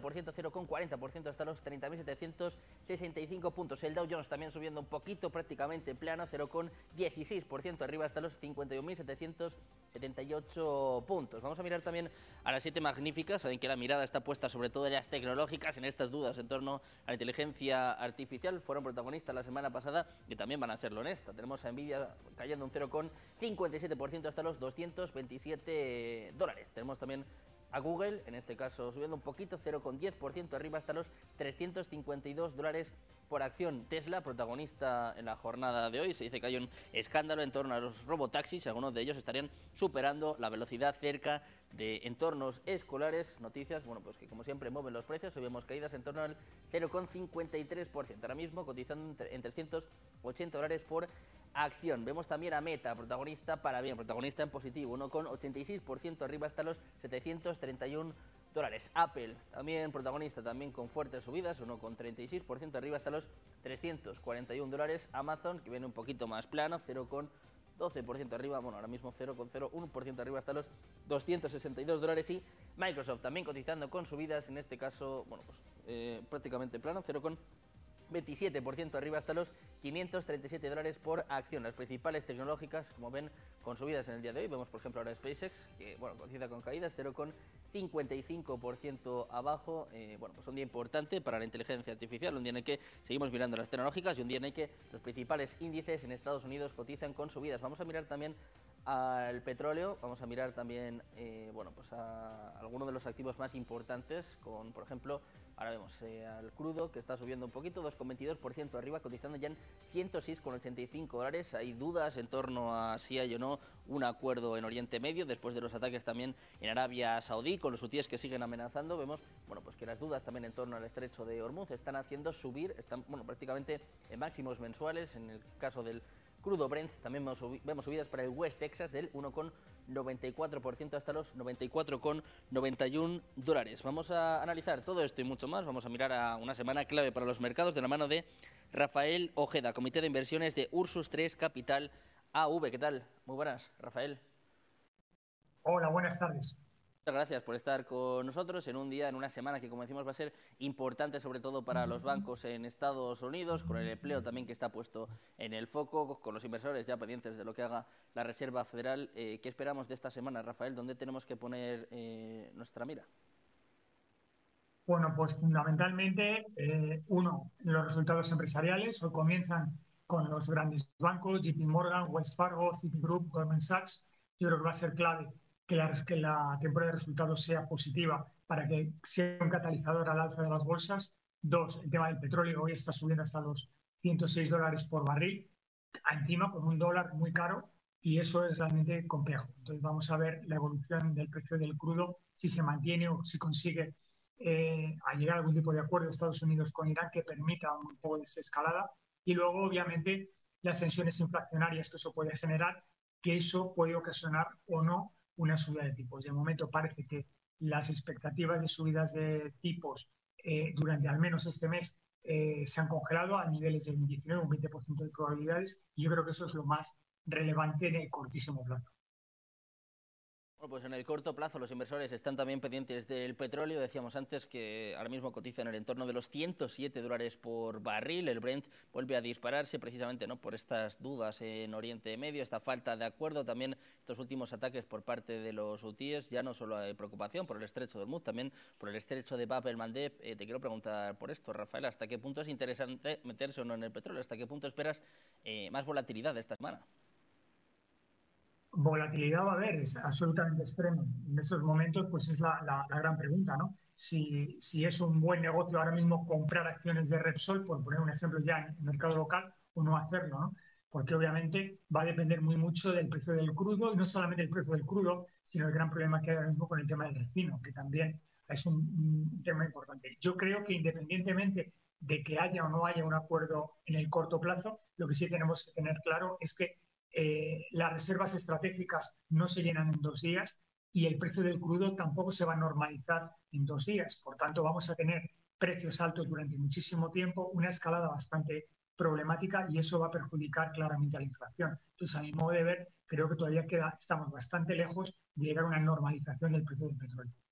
0,40%, 0,40% hasta los 30.765 puntos. El Dow Jones también subiendo un poquito, prácticamente plano, 0,16% arriba hasta los 51.778 puntos. Vamos a mirar también a las 7 magníficas. Saben que la mirada está puesta sobre todo en las tecnológicas, en estas dudas en torno a la inteligencia artificial. Fueron protagonistas la semana pasada y también van a serlo en esta. Tenemos a Nvidia cayendo un 0,57% hasta los $227. Tenemos también a Google, en este caso subiendo un poquito, 0,10% arriba hasta los $352 por acción. Tesla, protagonista en la jornada de hoy. Se dice que hay un escándalo en torno a los robotaxis. Algunos de ellos estarían superando la velocidad cerca de entornos escolares. Noticias, bueno, pues que como siempre mueven los precios. Hoy vemos caídas en torno al 0,53%. Ahora mismo cotizando en $380 por acción. Vemos también a Meta, protagonista para bien, protagonista en positivo, 1,86% arriba hasta los $731. Apple, también protagonista, también con fuertes subidas, 1,36% arriba hasta los $341. Amazon, que viene un poquito más plano, 0,12% arriba, bueno, ahora mismo 0,01% arriba hasta los $262. Y Microsoft también cotizando con subidas, en este caso, bueno, pues prácticamente plano, 0,27% arriba hasta los $537 por acción. Las principales tecnológicas, como ven, con subidas en el día de hoy. Vemos, por ejemplo, ahora SpaceX, que bueno, cotiza con caídas, 0,55% abajo. Bueno, pues un día importante para la inteligencia artificial, un día en el que seguimos mirando las tecnológicas y un día en el que los principales índices en Estados Unidos cotizan con subidas. Vamos a mirar también al petróleo, vamos a mirar también bueno, pues a algunos de los activos más importantes, con, por ejemplo, ahora vemos al crudo, que está subiendo un poquito, 2,22% arriba, cotizando ya en $106,85. Hay dudas en torno a si hay o no un acuerdo en Oriente Medio, después de los ataques también en Arabia Saudí, con los hutíes que siguen amenazando. Vemos, bueno, pues que las dudas también en torno al estrecho de Hormuz están haciendo subir, están, bueno, prácticamente en máximos mensuales. En el caso del crudo Brent también vemos subidas para el West Texas del 1,94% hasta los $94,91. Vamos a analizar todo esto y mucho más. Vamos a mirar a una semana clave para los mercados de la mano de Rafael Ojeda, Comité de Inversiones de Ursus 3 Capital AV. ¿Qué tal? Muy buenas, Rafael. Hola, buenas tardes. Muchas gracias por estar con nosotros en un día, en una semana que, como decimos, va a ser importante sobre todo para los bancos en Estados Unidos, con el empleo también que está puesto en el foco, con los inversores ya pendientes de lo que haga la Reserva Federal. ¿Qué esperamos de esta semana, Rafael? ¿Dónde tenemos que poner nuestra mira? Bueno, pues fundamentalmente, los resultados empresariales. Hoy comienzan con los grandes bancos, JP Morgan, Wells Fargo, Citigroup, Goldman Sachs. Yo creo que va a ser clave que la temporada de resultados sea positiva para que sea un catalizador al alza de las bolsas. Dos, el tema del petróleo. Hoy está subiendo hasta los $106 por barril, encima con un dólar muy caro, y eso es realmente complejo. Entonces vamos a ver la evolución del precio del crudo, si se mantiene o si consigue a llegar a algún tipo de acuerdo de Estados Unidos con Irán que permita un poco de desescalada. Y luego, obviamente, las tensiones inflacionarias que eso puede generar, que eso puede ocasionar o no una subida de tipos. De momento parece que las expectativas de subidas de tipos durante al menos este mes se han congelado a niveles del 19, un 20% de probabilidades, y yo creo que eso es lo más relevante en el cortísimo plazo. Bueno, pues en el corto plazo los inversores están también pendientes del petróleo. Decíamos antes que ahora mismo cotiza en el entorno de los $107 por barril. El Brent vuelve a dispararse precisamente, ¿no?, por estas dudas en Oriente Medio, esta falta de acuerdo, también estos últimos ataques por parte de los hutíes. Ya no solo hay preocupación por el estrecho de Hormuz, también por el estrecho de Bab el-Mandeb. Te quiero preguntar por esto, Rafael, ¿hasta qué punto es interesante meterse o no en el petróleo? ¿Hasta qué punto esperas más volatilidad esta semana? Volatilidad va a haber, es absolutamente extremo. En esos momentos, pues es la gran pregunta, ¿no? Si es un buen negocio ahora mismo comprar acciones de Repsol, por poner un ejemplo ya en el mercado local, o no hacerlo, ¿no? Porque obviamente va a depender muy mucho del precio del crudo, y no solamente el precio del crudo, sino el gran problema que hay ahora mismo con el tema del refino, que también es un tema importante. Yo creo que independientemente de que haya o no haya un acuerdo en el corto plazo, lo que sí tenemos que tener claro es que las reservas estratégicas no se llenan en 2 días, y el precio del crudo tampoco se va a normalizar en 2 días. Por tanto, vamos a tener precios altos durante muchísimo tiempo, una escalada bastante problemática, y eso va a perjudicar claramente a la inflación. Entonces, a mi modo de ver, creo que todavía estamos bastante lejos de llegar a una normalización del precio del petróleo.